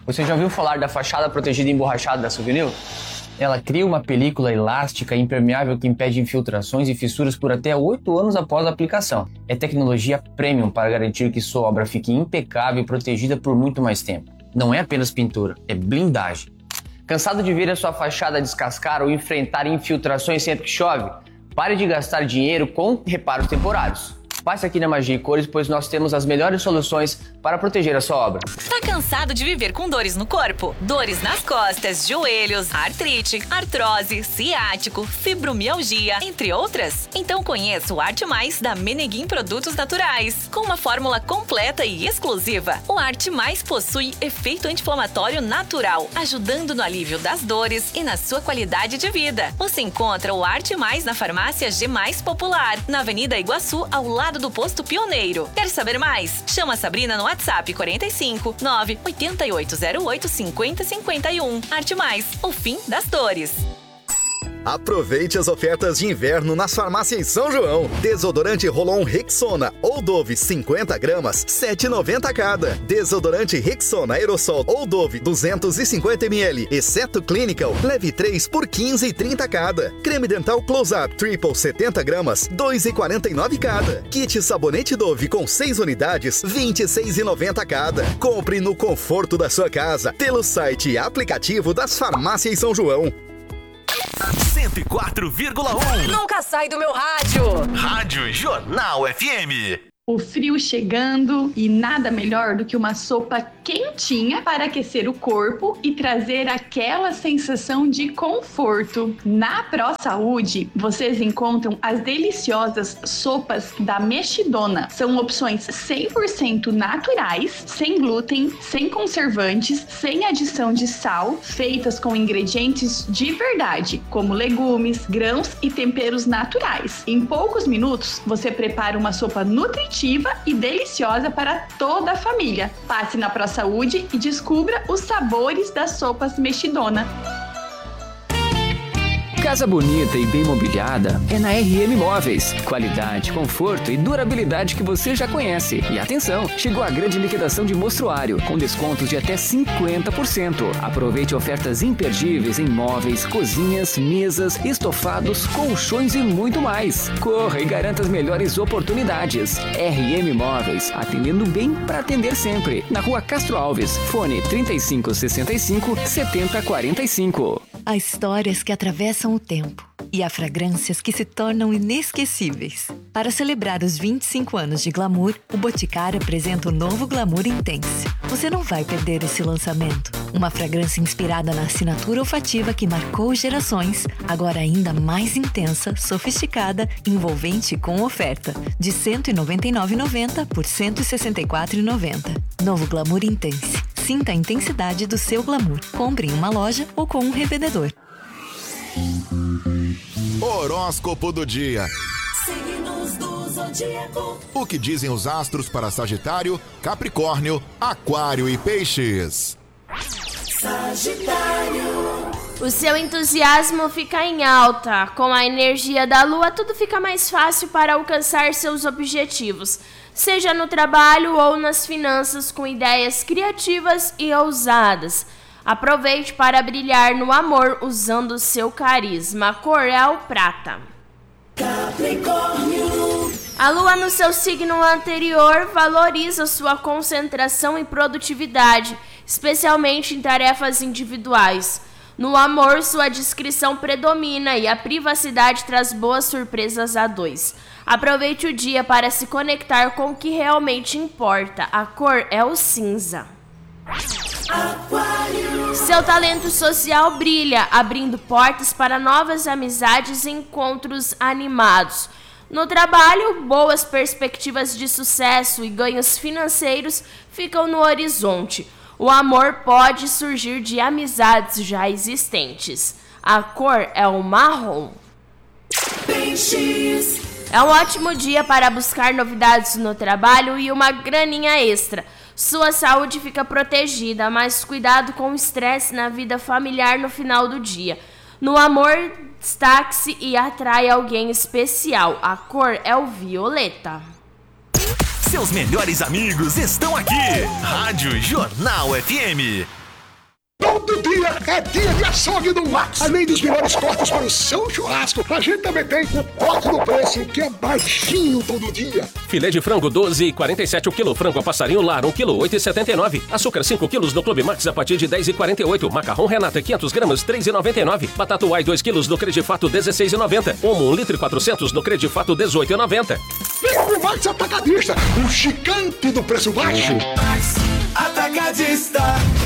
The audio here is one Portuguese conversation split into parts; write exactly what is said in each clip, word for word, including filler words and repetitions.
Você já ouviu falar da fachada protegida emborrachada da Souvenir? Ela cria uma película elástica e impermeável que impede infiltrações e fissuras por até oito anos após a aplicação. É tecnologia premium para garantir que sua obra fique impecável e protegida por muito mais tempo. Não é apenas pintura, é blindagem. Cansado de ver a sua fachada descascar ou enfrentar infiltrações sempre que chove? Pare de gastar dinheiro com reparos temporários. Passe aqui na Magia e Cores, pois nós temos as melhores soluções para proteger a sua obra. Tá cansado de viver com dores no corpo? Dores nas costas, joelhos, artrite, artrose, ciático, fibromialgia, entre outras? Então conheça o Arte Mais da Meneguim Produtos Naturais. Com uma fórmula completa e exclusiva, o Arte Mais possui efeito anti-inflamatório natural, ajudando no alívio das dores e na sua qualidade de vida. Você encontra o Arte Mais na farmácia G Mais Popular, na Avenida Iguaçu, ao lado do Posto Pioneiro. Quer saber mais? Chama a Sabrina no WhatsApp quarenta e cinco, nove oito oito zero oito, cinco zero cinco um. Arte Mais, o fim das dores. Aproveite as ofertas de inverno nas farmácias São João. Desodorante Rolon Rexona ou Dove cinquenta gramas, sete reais e noventa cada. Desodorante Rexona Aerosol ou Dove duzentos e cinquenta mililitros, exceto Clinical, leve três por quinze reais e trinta cada. Creme dental Close-Up Triple setenta gramas, dois reais e quarenta e nove cada. Kit sabonete Dove com seis unidades, vinte e seis reais e noventa cada. Compre no conforto da sua casa, pelo site e aplicativo das farmácias São João. cento e quatro vírgula um. Nunca sai do meu rádio. Rádio Jornal F M. O frio chegando e nada melhor do que uma sopa quentinha para aquecer o corpo e trazer aquela sensação de conforto. Na Pro Saúde, vocês encontram as deliciosas sopas da Mexidona. São opções cem por cento naturais, sem glúten, sem conservantes, sem adição de sal, feitas com ingredientes de verdade, como legumes, grãos e temperos naturais. Em poucos minutos, você prepara uma sopa nutritiva e deliciosa para toda a família. Passe na Pro Saúde e descubra os sabores das sopas Mexidona. Casa bonita e bem mobiliada é na R M Móveis. Qualidade, conforto e durabilidade que você já conhece. E atenção, chegou a grande liquidação de mostruário, com descontos de até cinquenta por cento. Aproveite ofertas imperdíveis em móveis, cozinhas, mesas, estofados, colchões e muito mais. Corra e garanta as melhores oportunidades. R M Móveis, atendendo bem para atender sempre. Na Rua Castro Alves, fone trinta e cinco sessenta e cinco, setenta quarenta e cinco. Há histórias que atravessam o tempo e há fragrâncias que se tornam inesquecíveis. Para celebrar os vinte e cinco anos de Glamour, o Boticário apresenta o novo Glamour Intense. Você não vai perder esse lançamento. Uma fragrância inspirada na assinatura olfativa que marcou gerações, agora ainda mais intensa, sofisticada, envolvente e com oferta. De cento e noventa e nove reais e noventa centavos por cento e sessenta e quatro reais e noventa centavos. Novo Glamour Intense. Sinta a intensidade do seu glamour. Compre em uma loja ou com um revendedor. Horóscopo do dia. Signos do zodíaco. O que dizem os astros para Sagitário, Capricórnio, Aquário e Peixes? Sagitário. O seu entusiasmo fica em alta. Com a energia da lua, tudo fica mais fácil para alcançar seus objetivos, seja no trabalho ou nas finanças, com ideias criativas e ousadas. Aproveite para brilhar no amor usando seu carisma. A cor é o prata. Capricórnio. A lua no seu signo anterior valoriza sua concentração e produtividade, especialmente em tarefas individuais. No amor, sua discrição predomina e a privacidade traz boas surpresas a dois. Aproveite o dia para se conectar com o que realmente importa. A cor é o cinza. Aquário. Seu talento social brilha, abrindo portas para novas amizades e encontros animados. No trabalho, boas perspectivas de sucesso e ganhos financeiros ficam no horizonte. O amor pode surgir de amizades já existentes. A cor é o marrom. Peixes. É um ótimo dia para buscar novidades no trabalho e uma graninha extra. Sua saúde fica protegida, mas cuidado com o estresse na vida familiar no final do dia. No amor, destaque-se e atrai alguém especial. A cor é o violeta. Seus melhores amigos estão aqui. Rádio Jornal F M. Todo dia é dia de açougue do Max. Além dos melhores cortes para o seu churrasco, a gente também tem o corte do preço, que é baixinho todo dia. Filé de frango doze e quarenta e sete o quilo. Frango a passarinho lar um quilo, oito e setenta e nove. Açúcar cinco quilos no Clube Max a partir de dez e quarenta e oito. Macarrão Renata quinhentos gramas, três e noventa e nove. Batata Uai dois quilos no Credifato, dezesseis e noventa. Omo um litro e quatrocentos no Credifato, dezoito e noventa. Vem pro Max Atacadista, o gigante do preço baixo. Max Atacadista.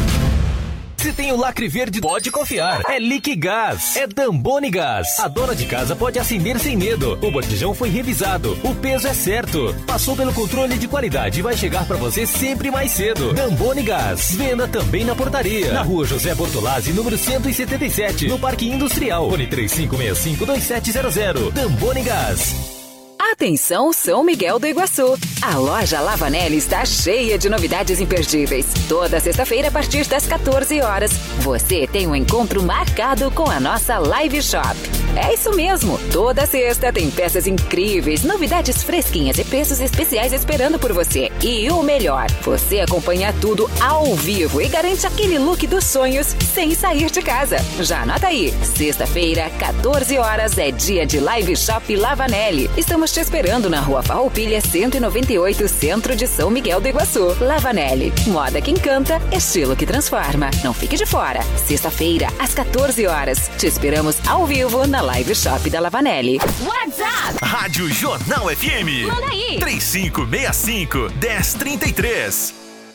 Se tem o lacre verde, pode confiar. É Liquigás, é Damboni Gás. A dona de casa pode acender sem medo. O botijão foi revisado, o peso é certo. Passou pelo controle de qualidade e vai chegar pra você sempre mais cedo. Damboni Gás, venda também na portaria. Na rua José Bortolazzi, número cento e setenta e sete, no Parque Industrial. Fone três cinco seis cinco, dois sete zero zero. Damboni Gás. Atenção São Miguel do Iguaçu! A loja Lavanelli está cheia de novidades imperdíveis. Toda sexta-feira a partir das quatorze horas, você tem um encontro marcado com a nossa Live Shop. É isso mesmo! Toda sexta tem peças incríveis, novidades fresquinhas e preços especiais esperando por você. E o melhor, você acompanha tudo ao vivo e garante aquele look dos sonhos sem sair de casa. Já anota aí, sexta-feira, quatorze horas, é dia de Live Shop Lavanelli. Estamos te esperando na Rua Farroupilha cento e noventa e oito, centro de São Miguel do Iguaçu. Lavanelli, moda que encanta, estilo que transforma. Não fique de fora. Sexta-feira, às quatorze horas. Te esperamos ao vivo na Live Shop da Lavanelli. WhatsApp! Rádio Jornal F M. Manda aí! três cinco seis cinco, um zero três três.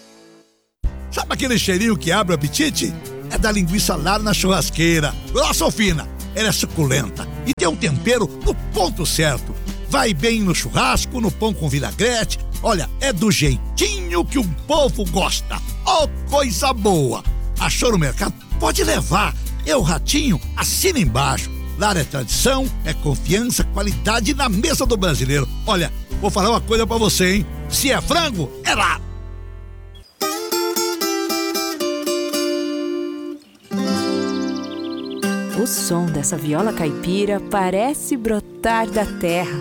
Sabe aquele cheirinho que abre o apetite? É da linguiça lar na churrasqueira. Grossa ou fina? Ela é suculenta e tem um tempero no ponto certo. Vai bem no churrasco, no pão com vinagrete. Olha, é do jeitinho que o povo gosta. Oh, coisa boa! Achou no mercado? Pode levar. Eu, Ratinho, assina embaixo. Lar é tradição, é confiança, qualidade na mesa do brasileiro. Olha, vou falar uma coisa pra você, hein? Se é frango, é lá. O som dessa viola caipira parece brotar da terra.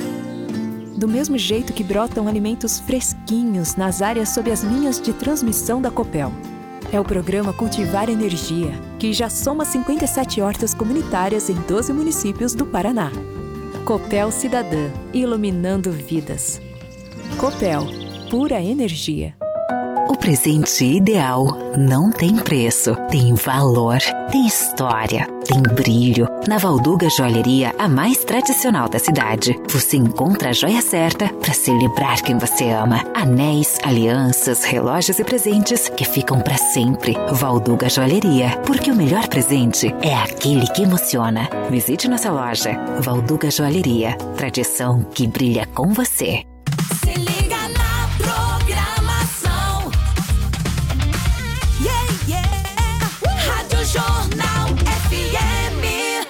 Do mesmo jeito que brotam alimentos fresquinhos nas áreas sob as linhas de transmissão da Copel. É o programa Cultivar Energia, que já soma cinquenta e sete hortas comunitárias em doze municípios do Paraná. Copel Cidadã, iluminando vidas. Copel, pura energia. O presente ideal não tem preço, tem valor, tem história, tem brilho. Na Valduga Joalheria, a mais tradicional da cidade, você encontra a joia certa para celebrar quem você ama. Anéis, alianças, relógios e presentes que ficam para sempre. Valduga Joalheria, porque o melhor presente é aquele que emociona. Visite nossa loja. Valduga Joalheria, tradição que brilha com você. Se liga na programação. Yeah, yeah. Rádio Jornal F M.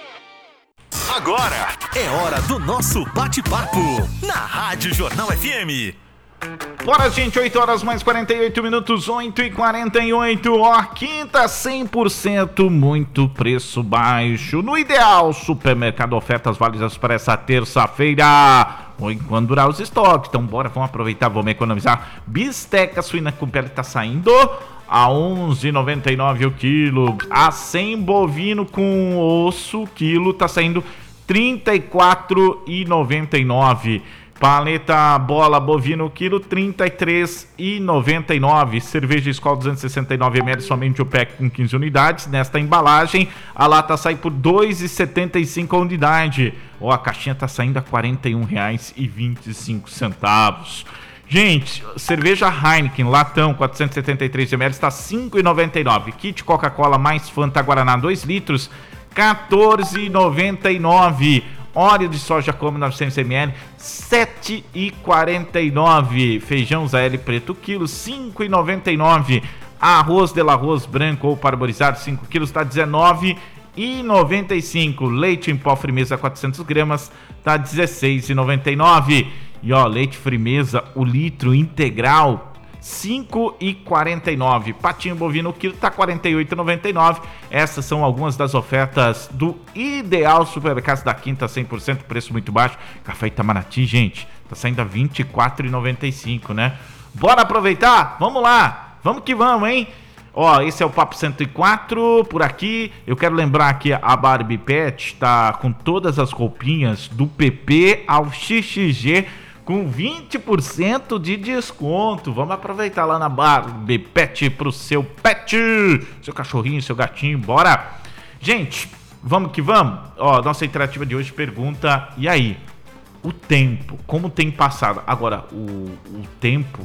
Agora é hora do nosso bate-papo na Rádio Jornal F M. Bora, gente, oito horas mais quarenta e oito minutos, oito e quarenta e oito. Ó, quinta cem por cento, muito preço baixo. No Ideal Supermercado, ofertas válidas para essa terça-feira, ou enquanto durar os estoques. Então bora, vamos aproveitar, vamos economizar. Bisteca suína com pele tá saindo a onze e noventa e nove o quilo. A cem bovino com osso, quilo, tá saindo trinta e quatro e noventa e nove. Paleta bola bovino quilo, trinta e três e noventa e nove. Cerveja Skol duzentos e sessenta e nove mililitros, somente o pack com quinze unidades. Nesta embalagem, a lata sai por dois reais e setenta e cinco a unidade. Ou a caixinha está saindo a quarenta e um reais e vinte e cinco centavos. Gente, cerveja Heineken, latão, quatrocentos e setenta e três mililitros, está cinco reais e noventa e nove. Kit Coca-Cola mais Fanta Guaraná dois litros, quatorze reais e noventa e nove. Óleo de soja como novecentos mililitros, sete reais e quarenta e nove. Feijão Zé preto quilo, cinco reais e noventa e nove. Arroz de l'arroz branco ou parborizado cinco quilos, está dezenove reais e noventa e cinco. Leite em pó Frimeza quatrocentos gramas, está dezesseis reais e noventa e nove. E ó, leite Frimeza, o litro integral, cinco reais e quarenta e nove. Patinho bovino, o quilo está quarenta e oito reais e noventa e nove. Essas são algumas das ofertas do Ideal Supermercado da quinta, cem por cento, preço muito baixo. Café Itamaraty, gente, tá saindo a vinte e quatro reais e noventa e cinco, né? Bora aproveitar? Vamos lá, vamos que vamos, hein? Ó, esse é o Papo cento e quatro por aqui. Eu quero lembrar que a Barbie Pet tá com todas as roupinhas do P P ao X X G com vinte por cento de desconto. Vamos aproveitar lá na Barbie Pet pro seu pet, seu cachorrinho, seu gatinho, bora! Gente, vamos que vamos. Ó, nossa interativa de hoje pergunta, e aí? O tempo, como tem passado? Agora, o, o tempo,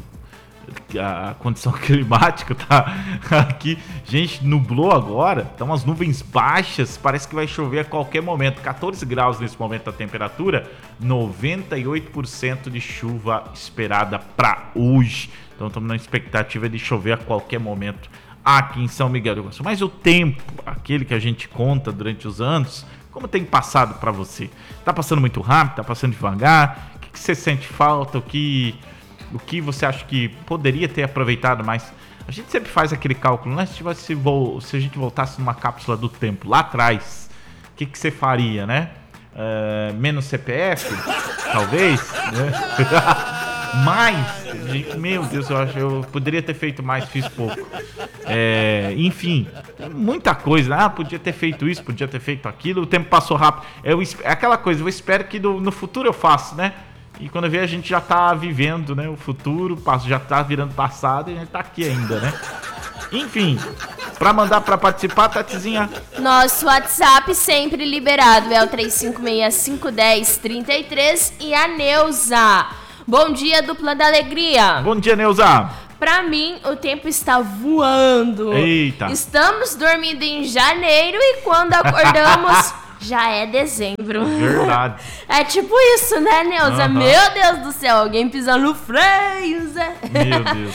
a condição climática tá aqui, gente, nublou agora, estão umas nuvens baixas, parece que vai chover a qualquer momento, catorze graus nesse momento a temperatura, noventa e oito por cento de chuva esperada para hoje, então estamos na expectativa de chover a qualquer momento aqui em São Miguel do Iguaçu. Mas o tempo, aquele que a gente conta durante os anos, como tem passado para você? Tá passando muito rápido? Tá passando devagar? O que, que você sente falta? O que, o que você acha que poderia ter aproveitado mais? A gente sempre faz aquele cálculo, né? Se, tivesse, se a gente voltasse numa cápsula do tempo lá atrás, o que, que você faria, né? Uh, menos C P F? Talvez? Né? Mais, meu Deus, eu acho que eu poderia ter feito mais, fiz pouco. É, enfim, muita coisa. Ah, podia ter feito isso, podia ter feito aquilo. O tempo passou rápido. Eu, é aquela coisa, eu espero que no, no futuro eu faça, né? E quando eu ver, a gente já tá vivendo, né? O futuro já tá virando passado e a gente tá aqui ainda, né? Enfim, pra mandar pra participar, Tatizinha. Nosso WhatsApp sempre liberado é o três cinco seis, cinco um zero, três três e a Neuza. Bom dia, dupla da alegria. Bom dia, Neuza. Pra mim, o tempo está voando. Eita. Estamos dormindo em janeiro e quando acordamos, já é dezembro. Verdade. É tipo isso, né, Neuza? Uhum. Meu Deus do céu, alguém pisando no freio, Zé. Meu Deus.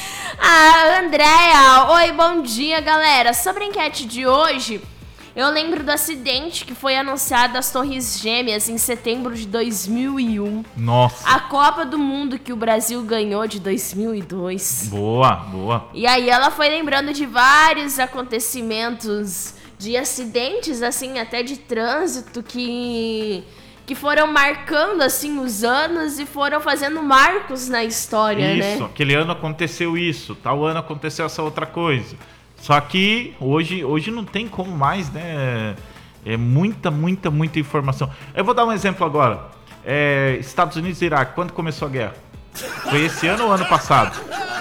A Andréia, oi, bom dia, galera. Sobre a enquete de hoje, eu lembro do acidente que foi anunciado às Torres Gêmeas em setembro de dois mil e um. Nossa. A Copa do Mundo que o Brasil ganhou de dois mil e dois. Boa, boa. E aí ela foi lembrando de vários acontecimentos, de acidentes, assim, até de trânsito que... que foram marcando, assim, os anos e foram fazendo marcos na história, isso, né? Isso, aquele ano aconteceu isso, tal ano aconteceu essa outra coisa. Só que hoje, hoje não tem como mais, né? É muita, muita, muita informação. Eu vou dar um exemplo agora. É, Estados Unidos e Iraque, quando começou a guerra? Foi esse ano ou ano passado?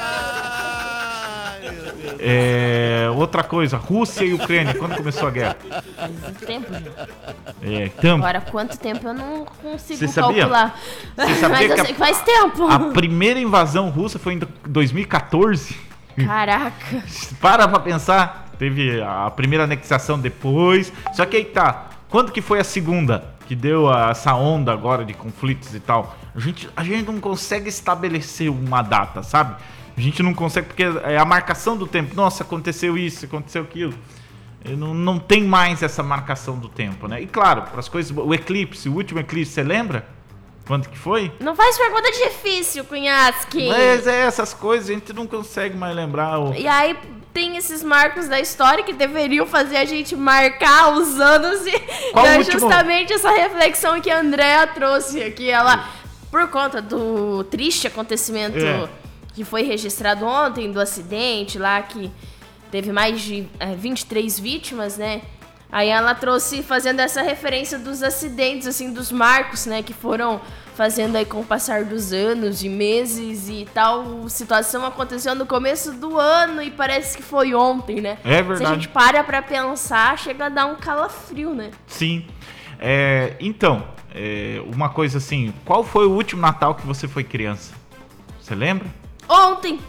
É, outra coisa, Rússia e Ucrânia, quando começou a guerra? Faz muito tempo, já. É, então, agora, quanto tempo eu não consigo Você calcular. Você sabia Mas eu que sei que faz tempo. A primeira invasão russa foi em dois mil e catorze? Caraca. Para pra pensar. Teve a primeira anexação depois. Só que aí tá. Quando que foi a segunda? Que deu essa onda agora de conflitos e tal. A gente, a gente não consegue estabelecer uma data, sabe? A gente não consegue, porque é a marcação do tempo. Nossa, aconteceu isso, aconteceu aquilo. Não, não tem mais essa marcação do tempo, né? E claro, para as coisas... O eclipse, o último eclipse, você lembra? Quanto que foi? Não faz pergunta difícil, Cunhasque. Mas é essas coisas, a gente não consegue mais lembrar. O... E aí tem esses marcos da história que deveriam fazer a gente marcar os anos e Qual é último? justamente essa reflexão que a Andrea trouxe aqui. Ela, por conta do triste acontecimento É. que foi registrado ontem, do acidente lá, que teve mais de é, vinte e três vítimas, né? Aí ela trouxe, fazendo essa referência dos acidentes, assim, dos marcos, né? Que foram fazendo aí com o passar dos anos e meses e tal. Situação aconteceu no começo do ano e parece que foi ontem, né? É verdade. Se a gente para pra pensar, chega a dar um calafrio, né? Sim. É, então, é, uma coisa assim, qual foi o último Natal que você foi criança? Você lembra? Ontem!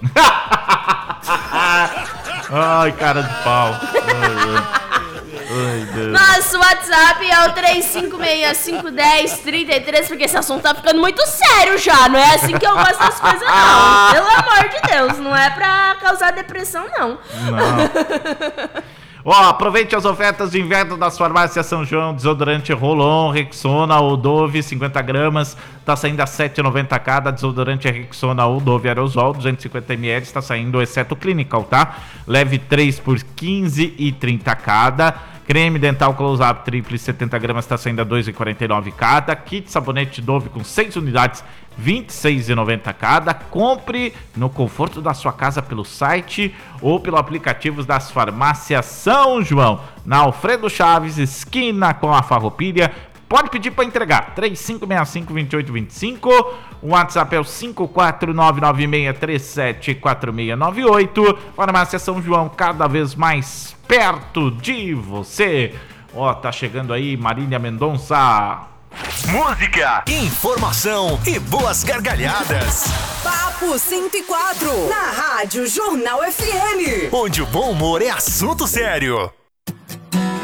Ai, cara de pau. Ai, ai. Ai, Deus. Nosso WhatsApp é o três cinco seis, cinco um zero, três três, porque esse assunto tá ficando muito sério já. Não é assim que eu gosto das coisas, não. Pelo amor de Deus, não é pra causar depressão, não. Não. Ó, aproveite as ofertas de inverno das farmácias São João. Desodorante Rolon, Rexona ou Dove, cinquenta gramas, tá saindo a sete reais e noventa centavos cada. Desodorante Rexona ou Dove Aerosol, duzentos e cinquenta mililitros, tá saindo exceto Clinical, tá? Leve três por quinze reais e trinta centavos cada. Creme dental Close-Up Triple setenta gramas está saindo a dois reais e quarenta e nove centavos cada. Kit sabonete Dove com seis unidades, vinte e seis reais e noventa centavos cada. Compre no conforto da sua casa pelo site ou pelo aplicativo das farmácias São João. Na Alfredo Chaves, esquina com a Farroupilha. Pode pedir para entregar. três cinco seis cinco, dois oito dois cinco. O WhatsApp é o cinco quatro nove nove seis três sete quatro seis nove oito. Farmácia São João, cada vez mais perto de você. Ó, tá chegando aí Marília Mendonça. Música, informação e boas gargalhadas. Papo cento e quatro, na Rádio Jornal F M. Onde o bom humor é assunto sério.